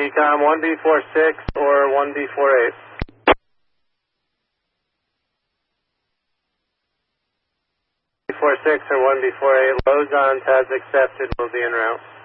Ecom 1B46 or 1B48. 1B46 or 1B48. Loads on, tabs accepted, will be en route.